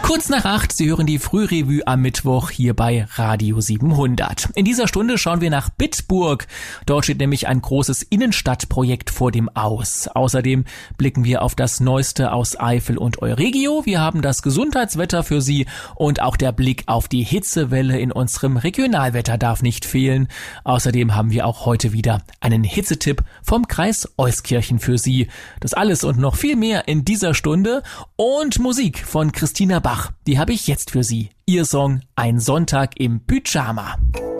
Kurz nach 8, Sie hören die Frührevue am Mittwoch hier bei Radio 700. In dieser Stunde schauen wir nach Bitburg. Dort steht nämlich ein großes Innenstadtprojekt vor dem Aus. Außerdem blicken wir auf das Neueste aus Eifel und Euregio. Wir haben das Gesundheitswetter für Sie und auch der Blick auf die Hitzewelle in unserem Regionalwetter darf nicht fehlen. Außerdem haben wir auch heute wieder einen Hitzetipp vom Kreis Euskirchen für Sie. Das alles und noch viel mehr in dieser Stunde und Musik von Christina Bach. Die habe ich jetzt für Sie. Ihr Song Ein Sonntag im Pyjama.